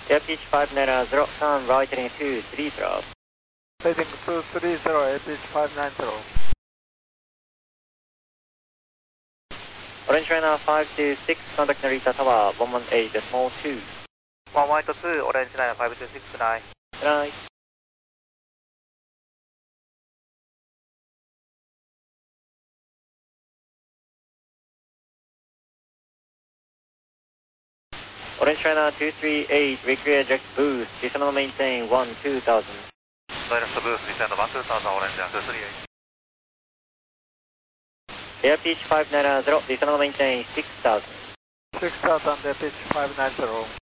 Air pitch 590, turn right heading 230. Heading 230, Air pitch 590. Orange Liner 526, contact Narita Tower 118.2. 112, Orange Liner 526, good night. Good night. Orange Liner 238, recreate eject boost, descend maintain 12000. Direct boost, descend 12000, Orange Liner 238. Air pitch 590, descend maintain 6000. 6000, Air pitch 590.